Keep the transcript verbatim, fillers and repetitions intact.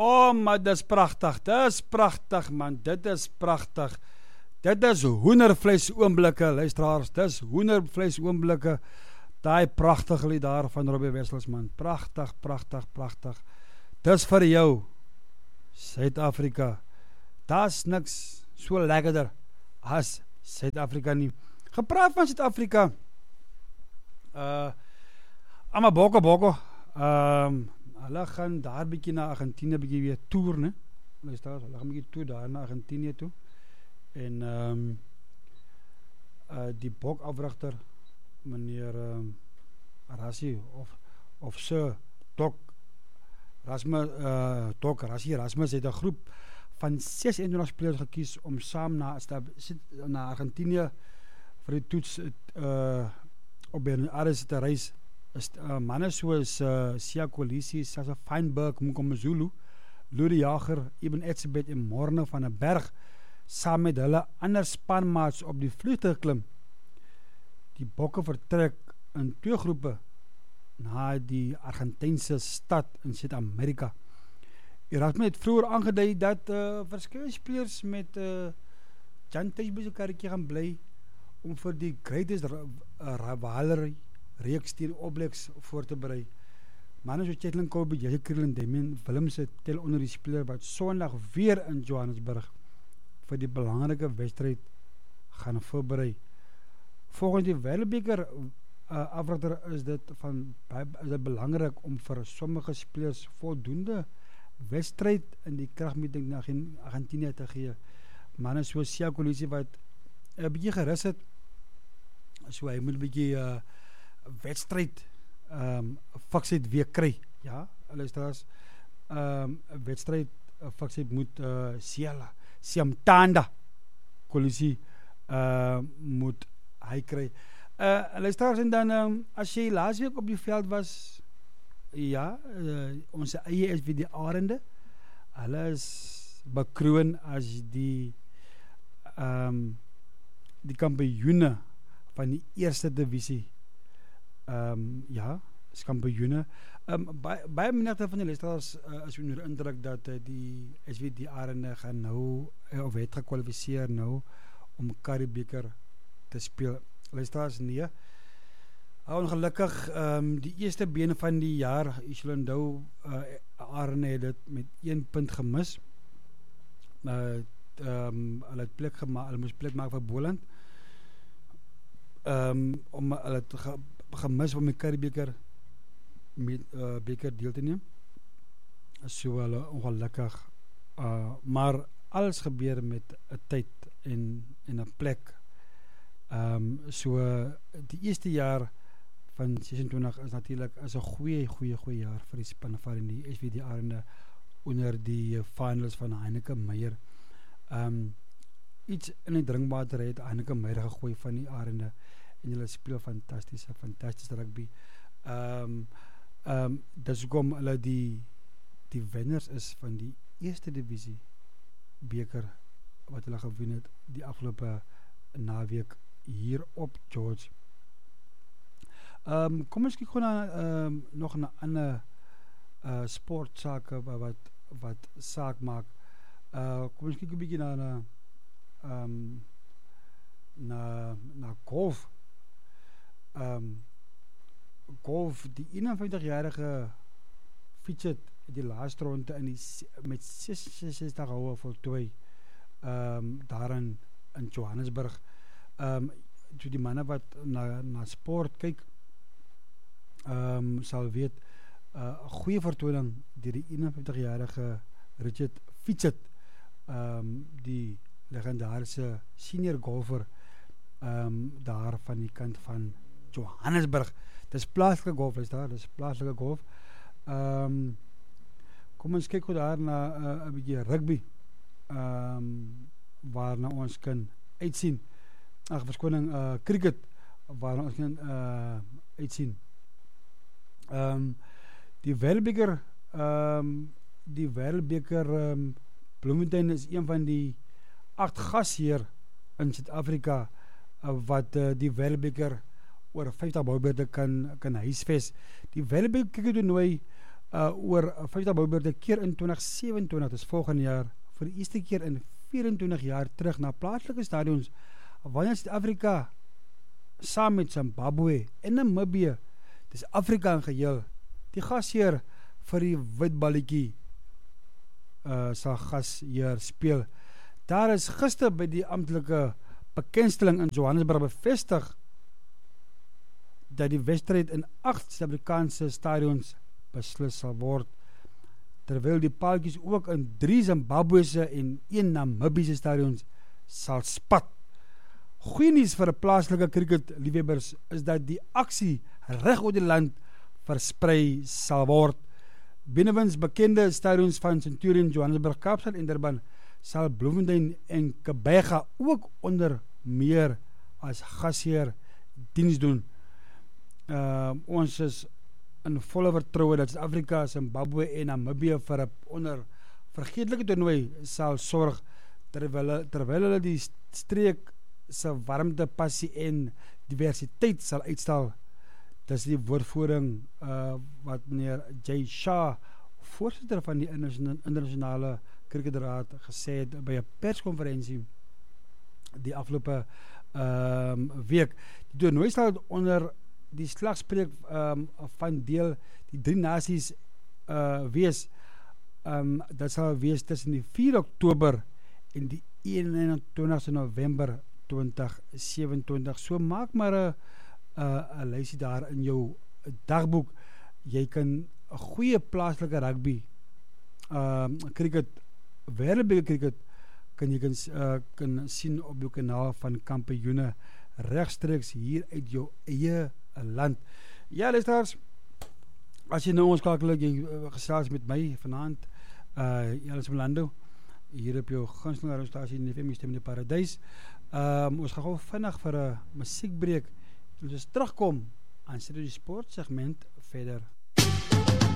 Oh, maar dit is pragtig, dit is pragtig man, dit is pragtig. Dit is hoendervleis oomblikke, luisteraars, dit is hoendervleis oomblikke. Daai pragtige lied daar van Robbie Wessels man, pragtig, pragtig, pragtig. Dit is vir jou, Suid-Afrika. Daar is niks so lekkerder as Suid-Afrika nie. Gepraat van Suid-Afrika, uh, ama boko boko, um, hulle gaan daar bykie na Argentinië bykie weer toer, ne? Luisteraars, hulle gaan bykie toer daar na Argentinië toe. En um, uh, die bokafrigter meneer um, Rassie of, of Sir Doc Rasmus, uh, Doc Rassie Rasmus het 'n groep van sesentwintig spelers gekies om saam na, na Argentinië vir die toets uh, op Buenos Aires te reis. Uh, manne soos uh, Sia Kolisi, Sasa Feinberg, Mkomazulu, Louis Jager, Ibn Etzebeth en Morne van 'n Berg saam met hulle ander spanmaats op die vliegtuig klim. Die bokke vertrek in twee groepe na die Argentynse stad in Suid-Amerika. Erasmus het vroeër aangedui dat uh, verskeie spelers met uh, Jan Teichby karretjie gaan bly om vir die greatest rivalry reeks teen All Blacks voor te berei. Manne so Chetland Kobe, Jesse Kriel en Damien Willemse tel onder die speler wat Sondag weer in Johannesburg vir die belangrike wedstryd gaan voorberei. Volgens die Wêreldbeker uh, afrigter is dit van is dit belangrik om vir sommige spelers voldoende wedstryd in die kragmeting na Argentinië te gee. Manne so Sia Kolisi wat 'n bietjie gerus het, so hy moet 'n bietjie uh, wedstryd um, fiksheid weer kry. Ja, luisteraars, um, wedstryd uh, fiksheid moet uh, Siela Siamtanda Kolisi uh, moet hy kry. Uh, luisteraars, en dan um, as jy laas week op die veld was, ja, uh, ons eie S V die Arende, hulle is bekroon as die um, die kampioene van die eerste divisie. Um, ja, is kampioene. Um, baie, baie menigte van die luisteraars uh, is onder indruk dat uh, die S V die Arende gaan nou, uh, of het gekwalifiseer nou, om Karibeker te speel. Luisteraars, nee. Ongelukkig, um, die eerste bene van die jaar, Islando uh, Arende het dit met een punt gemis. Uh, um, hulle het plek gemaak, hulle moes plek maak vir Boland. Um, om hulle het ge, gemis om die Karibeker met uh, beker deel te neem. So hulle ongelukkig. Uh, maar alles gebeur met 'n tyd en en 'n plek. Um, so die eerste jaar van sesentwintig is natuurlik is 'n goeie goeie goeie jaar vir die span van die S V die Arende onder die finals van Heineken Meyer. Um, iets in die drinkwater het Heineken Meyer gegooi van die Arende en hulle speel fantastiese fantastiese rugby. Um, um, dis hoekom hulle die die wenners is van die eerste divisie beker wat hulle gewen het die afgelope naweek hier op George. Um, kom ons kyk gewoon na, um, nog na ander uh, sportsake wat, wat saak maak. Uh, kom ons kyk een bykie na na, um, na na golf. Um, golf, die eenenvyftig-jarige Fitchett die laaste ronde in die, met sesenzestig houwe voltooi um, daar in, in Johannesburg. Um, so die manne wat na, na sport kyk, um, sal weet, 'n uh, goeie vertoning deur die eenenvyftig-jarige Richard Fitchett, um, die legendarische senior golfer um, daar van die kant van Johannesburg. Dis plaaslike golf, is daar, dis plaaslike golf. Um, kom ons kyk goed daar na 'n uh, bietjie rugby, um, waarna ons kan uitsien. Ag, verskoning, uh, cricket, waarna ons kan uh, uitsien. Um, die Wêreldbeker, um, die Wêreldbeker um, Bloemfontein is een van die acht gasheer in Suid-Afrika uh, wat uh, die Wêreldbeker oor vyftig boubeurte kan, kan huisves. Die Wêreldbeker toernooi uh, oor vyftig boubeurte keer in twintig sewenentwintig, dis volgende jaar, vir die eerste keer in vierentwintig jaar terug na plaaslike stadions, wanneer Suid-Afrika saam met Zimbabwe en Namibië, dis Afrika in geheel, die gasheer vir die witballetjie uh, sal gasheer speel. Daar is gister by die amptelike bekendstelling in Johannesburg bevestig dat die wedstryd in agt Suid-Afrikaanse stadions beslis sal word, terwyl die paaltjies ook in drie Zimbabwese en een Namibiese stadions sal spat. Goeie nuus vir die plaaslike cricket liefhebbers is dat die aksie reg oor die land versprei sal word. Benewens bekende stadions van Centurion, Johannesburg, Kaapstad en Durban sal Bloemfontein en Kebega ook onder meer as gasheer diens doen. Uh, ons is in volle vertroue dat Suid-Afrika, Zimbabwe en Namibië vir 'n onder vergeetlike toernooi sal sorg, terwyl, terwyl hulle die streek se warmte, passie en diversiteit sal uitstal. Dis die woordvoering uh, wat meneer Jay Shah, voorsitter van die internasionale cricketraad, gesê het by 'n perskonferensie die afgelope um, week. Die toernooi sal onder die slagspreek um, van deel die drie nasies uh, wees. Um, dat sal wees tussen die vier Oktober en die eenentwintigste November twintig sewenentwintig. So maak maar 'n uh, 'n lysie daar in jou dagboek. Jy kan 'n goeie plaaslike rugby, uh, cricket, wêreldbeker cricket kan jy kan, uh, kan sien op jou kanaal van Kampioene regstreeks hier uit jou eie land. Ja, luisteraars, as jy nou ons skakel, jy uh, gesels met my vanaand, uh, Jens Melando, hier op jou gunsteling radiostasie in die F M Stem in die Paradys. Um, ons gaan gou vinnig vir 'n musiekbreek. Ons is terugkom aan die sport segment verder.